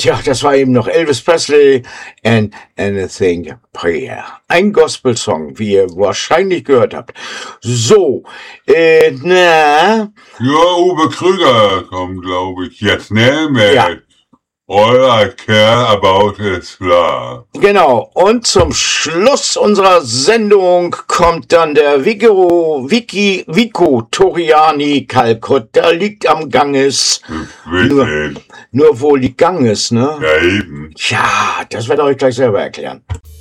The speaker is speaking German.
Tja, das war eben noch Elvis Presley and Anything Prayer. Ein Gospel-Song, wie ihr wahrscheinlich gehört habt. So, Ja, Uwe Krüger kommt, glaube ich, jetzt, ne? Mit All I Care About Is Love. Genau, und zum Schluss unserer Sendung kommt dann der Vico Toriani Calcutta liegt am Ganges. Nur wo liegt Ganges, ne? Ja, eben. Ja, das werde ich euch gleich selber erklären.